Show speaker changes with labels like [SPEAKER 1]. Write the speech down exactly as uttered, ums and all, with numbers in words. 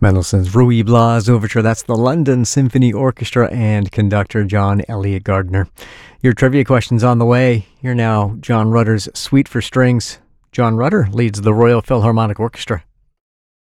[SPEAKER 1] Mendelssohn's Ruy Blas Overture. That's the London Symphony Orchestra and conductor John Elliott Gardiner. Your trivia question's on the way. You're now John Rutter's Suite for Strings. John Rutter leads the Royal Philharmonic Orchestra.